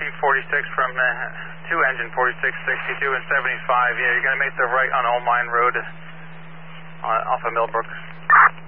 46 from 2 engine 46, 62 and 75. Yeah, you're going to make the right on Old Mine Road off of Millbrook.